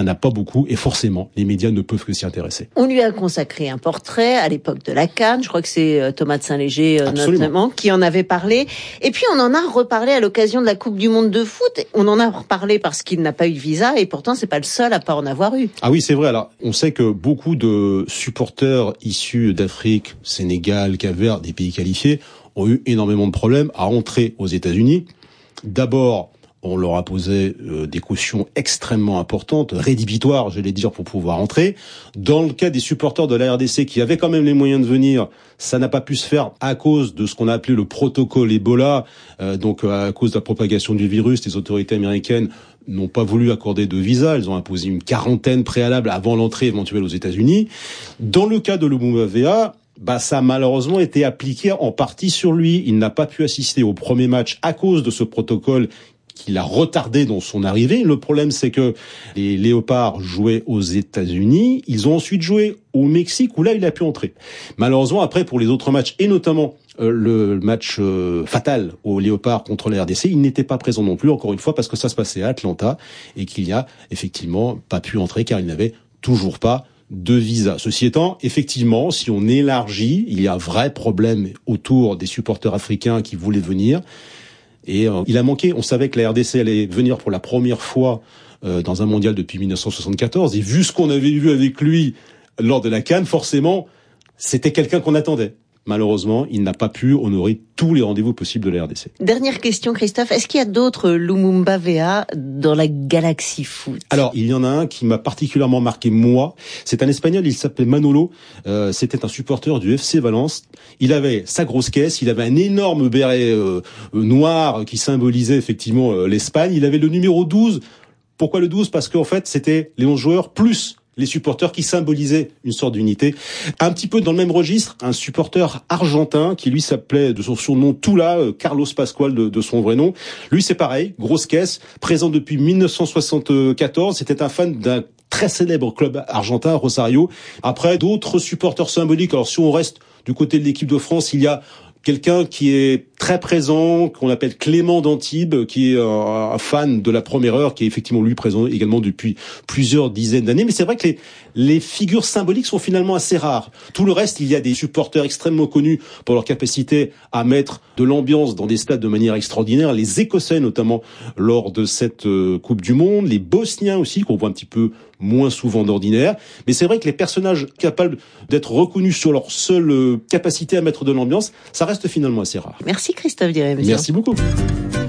il n'y en a pas beaucoup et forcément, les médias ne peuvent que s'y intéresser. On lui a consacré un portrait à l'époque de la CAN. Je crois que c'est Thomas de Saint-Léger notamment qui en avait parlé. Et puis on en a reparlé à l'occasion de la Coupe du Monde de foot. On en a reparlé parce qu'il n'a pas eu de visa et pourtant c'est pas le seul à pas en avoir eu. Ah oui, c'est vrai. Alors, on sait que beaucoup de supporters issus d'Afrique, Sénégal, Cap-Vert, des pays qualifiés, ont eu énormément de problèmes à entrer aux États-Unis. D'abord, on leur a posé des cautions extrêmement importantes, rédhibitoires, j'allais dire, pour pouvoir entrer. Dans le cas des supporters de la RDC qui avaient quand même les moyens de venir, ça n'a pas pu se faire à cause de ce qu'on a appelé le protocole Ebola. Donc à cause de la propagation du virus, les autorités américaines n'ont pas voulu accorder de visa. Elles ont imposé une quarantaine préalable avant l'entrée éventuelle aux États-Unis. Dans le cas de Lumumba Vea, ça a malheureusement été appliqué en partie sur lui. Il n'a pas pu assister au premier match à cause de ce protocole qui l'a retardé dans son arrivée. Le problème, c'est que les Léopards jouaient aux États-Unis. Ils ont ensuite joué au Mexique, où là, il a pu entrer. Malheureusement, après, pour les autres matchs, et notamment le match fatal aux Léopards contre la RDC, il n'était pas présent non plus, encore une fois, parce que ça se passait à Atlanta, et qu'il n'y a effectivement pas pu entrer, car il n'avait toujours pas de visa. Ceci étant, effectivement, si on élargit, il y a un vrai problème autour des supporters africains qui voulaient venir. Et il a manqué. On savait que la RDC allait venir pour la première fois dans un mondial depuis 1974. Et vu ce qu'on avait vu avec lui lors de la CAN, forcément, c'était quelqu'un qu'on attendait. Malheureusement, il n'a pas pu honorer tous les rendez-vous possibles de la RDC. Dernière question, Christophe. Est-ce qu'il y a d'autres Lumumba Vea dans la galaxie foot? Alors, il y en a un qui m'a particulièrement marqué, moi. C'est un Espagnol, il s'appelait Manolo. C'était un supporter du FC Valence. Il avait sa grosse caisse, il avait un énorme béret noir qui symbolisait effectivement l'Espagne. Il avait le numéro 12. Pourquoi le 12? Parce qu'en fait, c'était les 11 joueurs plus les supporters qui symbolisaient une sorte d'unité. Un petit peu dans le même registre, un supporter argentin qui lui s'appelait de son surnom Tula, Carlos Pascual de son vrai nom. Lui c'est pareil, grosse caisse, présent depuis 1974. C'était un fan d'un très célèbre club argentin, Rosario. Après, d'autres supporters symboliques. Alors si on reste du côté de l'équipe de France, il y a quelqu'un qui est très présent, qu'on appelle Clément d'Antibes, qui est un fan de la première heure, qui est effectivement lui présent également depuis plusieurs dizaines d'années. Mais c'est vrai que les figures symboliques sont finalement assez rares. Tout le reste, il y a des supporters extrêmement connus pour leur capacité à mettre de l'ambiance dans des stades de manière extraordinaire. Les Écossais notamment lors de cette Coupe du Monde, les Bosniens aussi qu'on voit un petit peu moins souvent d'ordinaire. Mais c'est vrai que les personnages capables d'être reconnus sur leur seule capacité à mettre de l'ambiance, ça reste finalement assez rare. Merci Christophe Diré. Merci beaucoup.